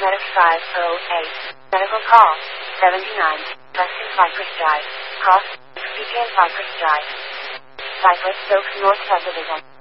Medic 508. Medical call. 79. Preston Cypress Drive. Cost. 60 and Cypress Drive. Cypress Oaks North Subdivision.